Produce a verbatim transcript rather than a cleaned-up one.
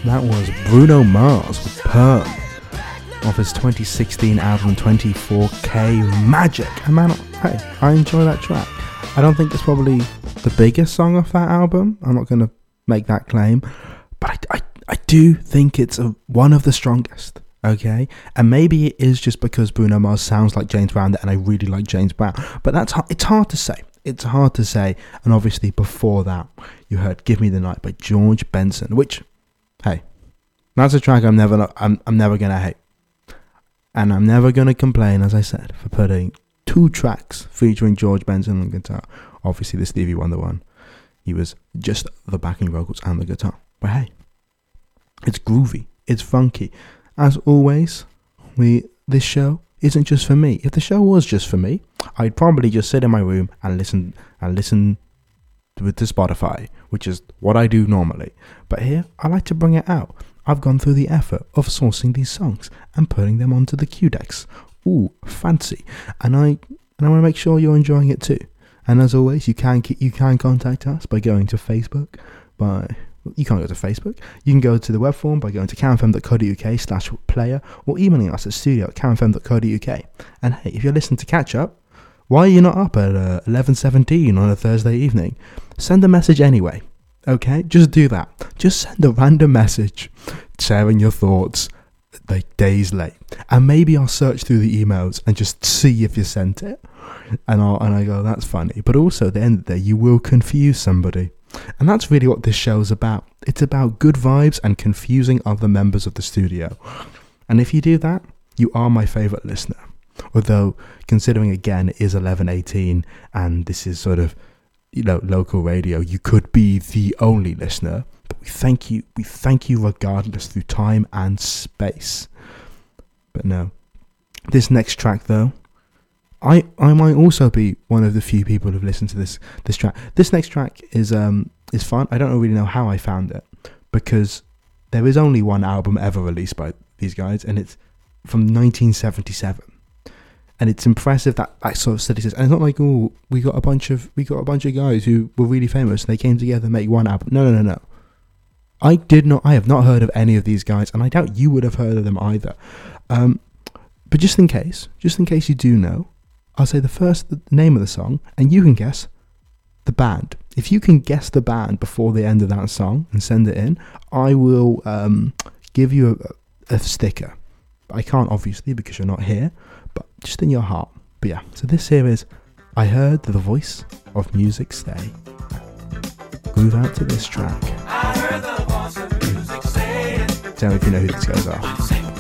That was Bruno Mars with Perm off his twenty sixteen album twenty-four K Magic. And man, hey, I enjoy that track. I don't think it's probably the biggest song off that album. I'm not going to make that claim, but I, I, I do think it's a, one of the strongest. Okay, and maybe it is just because Bruno Mars sounds like James Brown, and I really like James Brown. But that's it's hard to say. It's hard to say. And obviously, before that, you heard "Give Me the Night" by George Benson, which, hey, that's a track I'm never I'm I'm never gonna hate, and I'm never gonna complain, as I said, for putting two tracks featuring George Benson on guitar. Obviously, the Stevie Wonder one, he was just the backing vocals and the guitar. But hey, it's groovy, it's funky. As always, we this show isn't just for me. If the show was just for me, I'd probably just sit in my room and listen and listen to, to Spotify, which is what I do normally. But here, I like to bring it out. I've gone through the effort of sourcing these songs and putting them onto the Q-Dex. Ooh, fancy! And I and I want to make sure you're enjoying it too. And as always, you can you can contact us by going to Facebook by. You can't go to Facebook. You can go to the web form by going to camfm.co.uk slash player or emailing us at studio at camfm.co.uk. And hey, if you're listening to catch up, why are you not up at uh, eleven seventeen on a Thursday evening? Send a message anyway. Okay? Just do that. Just send a random message sharing your thoughts like days late. And maybe I'll search through the emails and just see if you sent it. And, I'll, and I go, that's funny. But also at the end of the day, you will confuse somebody. And that's really what this show's about. It's about good vibes and confusing other members of the studio. And if you do that, you are my favourite listener. Although, considering again it is eleven eighteen and this is sort of, you know, local radio, you could be the only listener. But we thank you, we thank you regardless through time and space. But no. This next track though, I, I might also be one of the few people who've listened to this this track. This next track is um is fun. I don't really know how I found it, because there is only one album ever released by these guys, and it's from nineteen seventy-seven. And it's impressive that that sort of study says, and it's not like, oh, we got a bunch of we got a bunch of guys who were really famous and they came together and make one album. No, no, no, no. I did not. I have not heard of any of these guys, and I doubt you would have heard of them either. Um, but just in case, just in case you do know, I'll say the first the name of the song, and you can guess the band. If you can guess the band before the end of that song and send it in, I will um, give you a, a sticker. I can't, obviously, because you're not here, but just in your heart. But yeah, so this here is I Heard the Voice of Music Stay. Groove out to this track. I heard the voice of music say. Tell me if you know who these guys are.